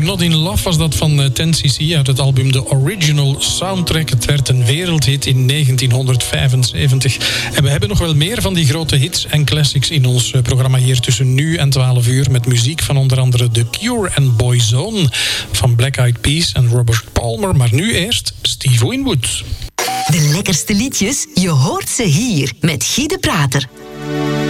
Not in Love was dat van 10cc uit het album The Original Soundtrack. Het werd een wereldhit in 1975. En we hebben nog wel meer van die grote hits en classics in ons programma hier tussen nu en 12 uur. Met muziek van onder andere The Cure en Boyzone. Van Black Eyed Peas en Robert Palmer. Maar nu eerst Steve Winwood. De lekkerste liedjes, je hoort ze hier met Guy de Prater.